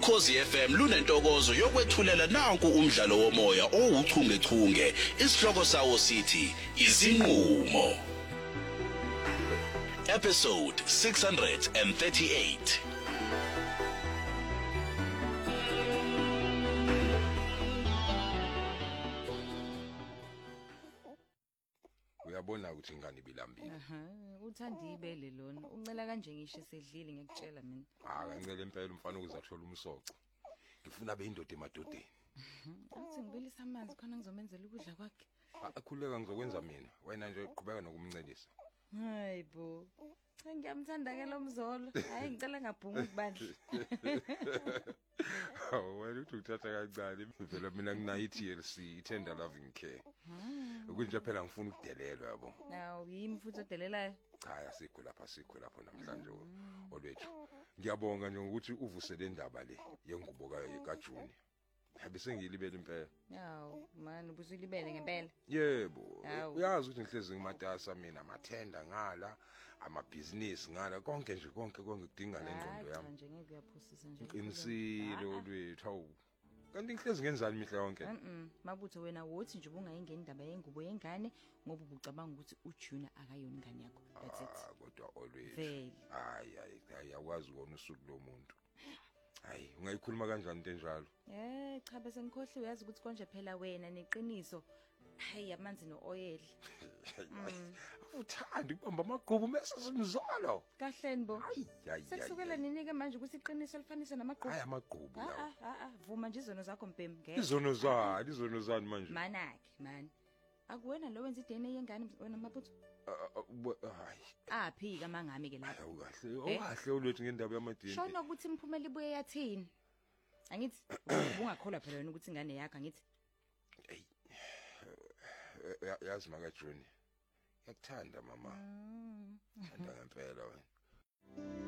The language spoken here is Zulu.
Ukhozi FM lunentokozo yokwethulela nanku umdlalo womoya ouchungechunge. Isihloko sawo sithi izinqumo. Episode 638. Uyabona ukuthi ingane ibilambile. Uthanda ibele lona. Uncela kanje ngisho esedlile ngiyakutshela mina. Kancela impela umfana ukuzathola umsoco. Ngifuna abe indoda emadodeni. Athi ngibilisa amanzi khona ngizomenzela ukudla kwakhe. Akhuleka ngizokwenza mina. Wena nje uqhubeka nokumncelisa. Hayibo. Cha ngiyamthanda ke lo mzolo. Hayi ngicela ngabhunga ukubandla. Wena uthi uthatha kancane phela mina ngina iTLC tender loving care. Ukunje phela ngifuna ukudelelwa yabo. Naw yimi futhi odelelayo. Cha asikho lapho namhlanje olwethu. Ngiyabonga nje ukuthi uvusele indaba le yengubo kaJuni. Habise ngilibele impela. Yaw man ubusilibele ngempela. Yebo. Uyazi ukuthi ngihlezi ngimatasa mina amathenda ngala, amabhizinisi ngala konke kudinga lengqondo yami. Nje ngeke uyaphosisa nje. Qinisile olwethu hawu. Kanti ngihlezi ngenzani mihla yonke? Mabutho wena wothi nje ubungayingena indaba yengubo yengane ngoba ubucabanga ukuthi uJuna akayona ingane yakho. That's it. Kodwa olwethu. Hayi akwazi ukona usuku lomuntu. Hayi ungayikhuluma kanjani into enjalo? Cha bese ngikhohle uyazi ukuthi konje phela wena neqiniso. Hayi amanzi nooil. Uthanda ukubamba amagqubu mase simzalo. Kahleni bo. Hayi. Sekusukela nini ke manje ukuthi iqiniso lifanise namagqubu? Hayi amagqubu lawo. Vuma nje izono zakho mpembe ngeke. Izono zani manje? Manake man. Akuwena lo wenza iDNA yengane wena mabutho? Hayi. Phika mangami ke lapha. Kahle olwethu ngendaba yamadini. Shona ukuthi imphumela ibuye yathini? Angithi ubungakholwa phela wena ukuthi ingane yakho angithi. Yazi maka Juni. Yakuthanda mama. Thanda ngempela wena.